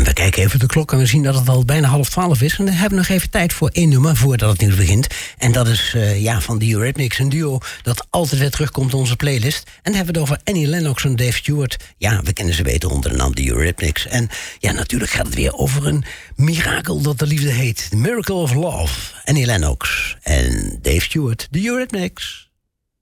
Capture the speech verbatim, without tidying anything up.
We kijken even de klok en we zien dat het al bijna half twaalf is. En dan hebben we nog even tijd voor één nummer voordat het nieuws begint. En dat is uh, ja, van de Eurythmics, een duo dat altijd weer terugkomt in onze playlist. En dan hebben we het over Annie Lennox en Dave Stewart. Ja, we kennen ze beter onder de naam de Eurythmics. En ja, natuurlijk gaat het weer over een mirakel dat de liefde heet. The Miracle of Love. Annie Lennox en Dave Stewart, de Eurythmics.